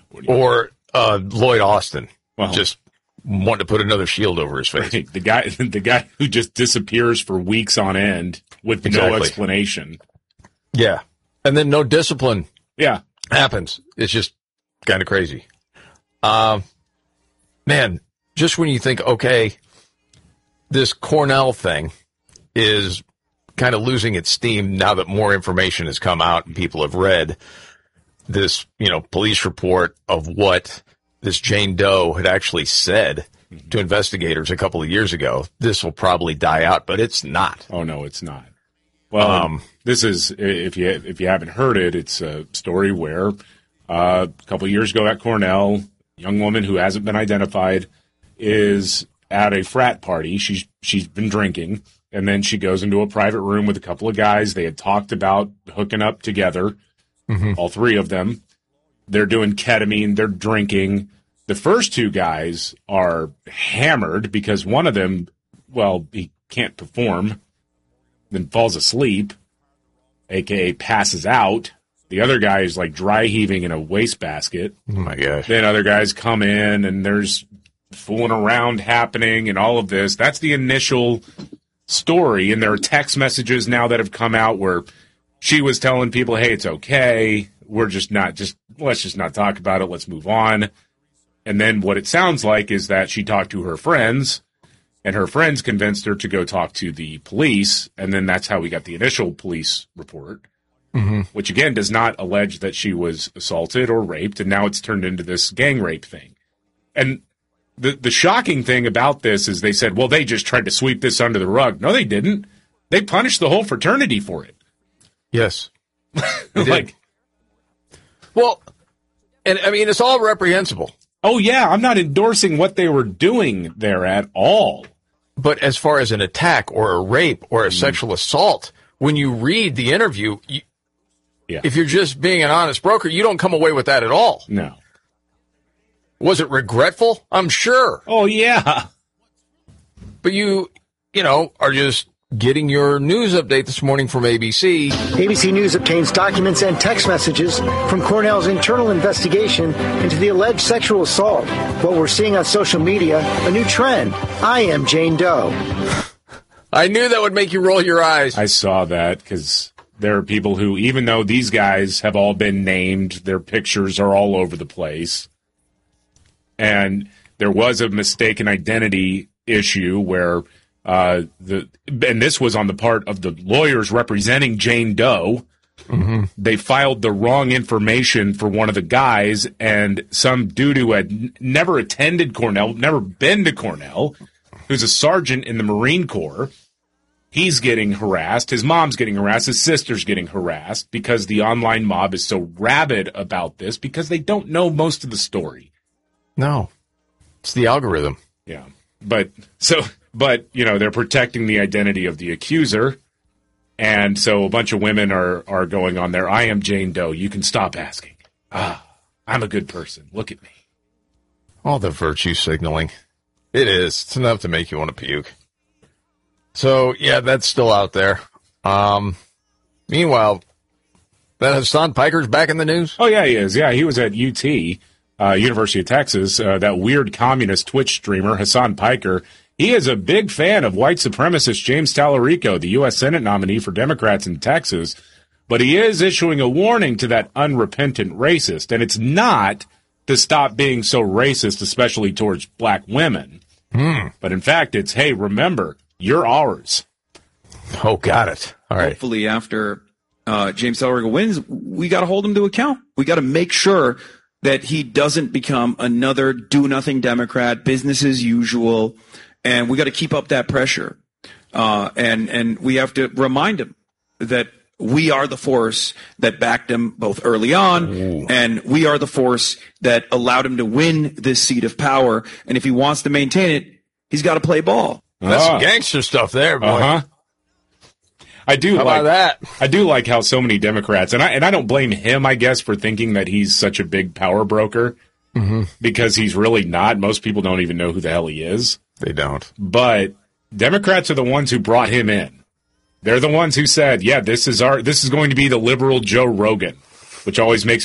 Or Lloyd Austin, just wanting to put another shield over his face. Right. The guy who just disappears for weeks on end with no explanation. Yeah. And then no discipline happens. It's just kind of crazy. Man, just when you think, okay, this Cornell thing is kind of losing its steam now that more information has come out and people have read this, police report of what this Jane Doe had actually said to investigators a couple of years ago. This will probably die out, but it's not. Oh, no, it's not. Well, this is, if you haven't heard it, it's a story where a couple of years ago at Cornell, a young woman who hasn't been identified is at a frat party. She's been drinking, and then she goes into a private room with a couple of guys. They had talked about hooking up together, all three of them. They're doing ketamine. They're drinking. The first two guys are hammered because one of them, he can't perform, then falls asleep, a.k.a. passes out. The other guy is like dry heaving in a wastebasket. Oh, my gosh. Then other guys come in, and there's fooling around happening and all of this. That's the initial story, and there are text messages now that have come out where she was telling people, hey, it's okay. We're let's just not talk about it. Let's move on. And then what it sounds like is that she talked to her friends, and her friends convinced her to go talk to the police, and then that's how we got the initial police report, which, again, does not allege that she was assaulted or raped, and now it's turned into this gang rape thing. And the shocking thing about this is they said, well, they just tried to sweep this under the rug. No, they didn't. They punished the whole fraternity for it. Yes. Well, and I mean, it's all reprehensible. Oh, yeah, I'm not endorsing what they were doing there at all. But as far as an attack or a rape or a sexual assault, when you read the interview, if you're just being an honest broker, you don't come away with that at all. No. Was it regretful? I'm sure. Oh, yeah. But you are just getting your news update this morning from ABC. ABC News obtains documents and text messages from Cornell's internal investigation into the alleged sexual assault. What we're seeing on social media, a new trend. I am Jane Doe. I knew that would make you roll your eyes. I saw that because there are people who, even though these guys have all been named, their pictures are all over the place. And there was a mistaken identity issue where and this was on the part of the lawyers representing Jane Doe. They filed the wrong information for one of the guys, and some dude who had never attended Cornell, never been to Cornell, who's a sergeant in the Marine Corps, he's getting harassed. His mom's getting harassed. His sister's getting harassed because the online mob is so rabid about this because they don't know most of the story. No, it's the algorithm. Yeah. But they're protecting the identity of the accuser. And so a bunch of women are going on there. I am Jane Doe. You can stop asking. I'm a good person. Look at me. All the virtue signaling. It is. It's enough to make you want to puke. So, yeah, that's still out there. Meanwhile, that Hassan Piker's back in the news? Oh, yeah, he is. Yeah, he was at UT, University of Texas. That weird communist Twitch streamer, Hassan Piker. He is a big fan of white supremacist James Tallarico, the U.S. Senate nominee for Democrats in Texas. But he is issuing a warning to that unrepentant racist. And it's not to stop being so racist, especially towards black women. But in fact, it's, hey, remember, you're ours. Oh, got it. All right. Hopefully after James Tallarico wins, we got to hold him to account. We got to make sure that he doesn't become another do-nothing Democrat, business as usual. And we got to keep up that pressure. And we have to remind him that we are the force that backed him both early on, and we are the force that allowed him to win this seat of power. And if he wants to maintain it, he's got to play ball. That's some gangster stuff there, boy. I do how like about that. I do like how so many Democrats, and I don't blame him, I guess, for thinking that he's such a big power broker, because he's really not. Most people don't even know who the hell he is. They don't. But Democrats are the ones who brought him in. They're the ones who said, yeah, this is going to be the liberal Joe Rogan, which always makes